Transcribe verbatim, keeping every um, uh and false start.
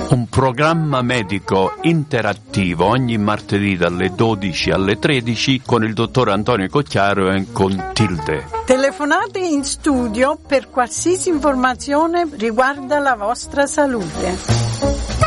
Un programma medico interattivo ogni martedì dalle dodici alle tredici con il dottor Antonio Cocchiaro e con Tilde. Telefonate in studio per qualsiasi informazione riguarda la vostra salute.